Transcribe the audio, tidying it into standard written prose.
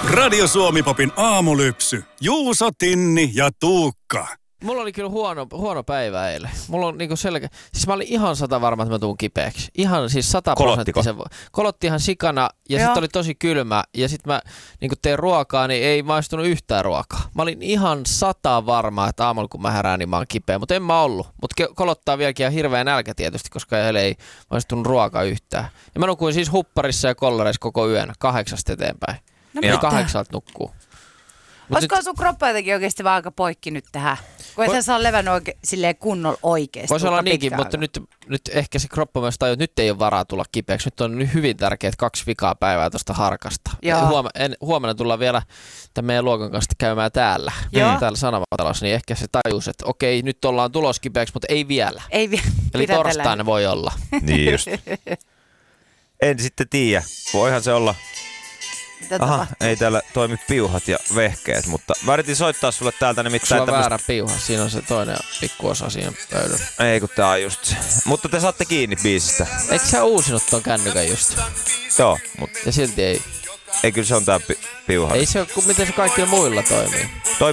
Radio Suomi-popin aamulypsy. Juuso, Tinni ja Tuukka. Mulla oli kyllä huono päivä eilen. Mulla on niinku selkeä. Siis mä olin ihan 100 varma, että mä tuun kipeäksi. Ihan siis 100%. Kolotti ihan sikana ja sitten oli tosi kylmä. Ja sitten mä niinku tein ruokaa, niin ei maistunut yhtään ruokaa. Mä olin ihan 100 varma, että aamulla kun mä herään, niin mä oon kipeä. Mutta en mä ollut. Mutta kolottaa vieläkin ihan hirveä nälkä tietysti, koska heille ei maistunut ruokaa yhtään. Ja mä nukuin siis hupparissa ja kollareissa koko yön 8 eteenpäin. No eli 8 nukkuu. Olisiko sun kroppa jotenkin oikeasti vaan aika poikki nyt tähän? Kun ei saa levännyt silleen kunnolla oikeasti. Voisi olla niinkin, mutta nyt ehkä se kroppa myös tajuu, että nyt ei ole varaa tulla kipeäksi. Nyt on hyvin tärkeät 2 vikaa päivää tuosta harkasta. Huomenna tullaan vielä tämän meidän luokan kanssa käymään täällä Sanomatalossa, niin ehkä se tajuus, että okei, nyt ollaan tulos kipeäksi, mutta ei vielä. Eli torstaina voi olla. Niin just. En sitten tiedä. Voihan se olla. Aha, ei täällä toimi piuhat ja vehkeet, mutta mä yritin soittaa sulle täältä nimittäin. Sulla on väärä piuha, siinä on se toinen pikkuosa siinä pöydällä. Ei kun tää on just se. Mutta te saatte kiinni biisistä. Eikö sä uusinut ton kännykän just? Joo, mutta... Ja silti ei. Ei, kyllä se on tää piuha. Ei se ole, miten se kaikilla muilla toimii.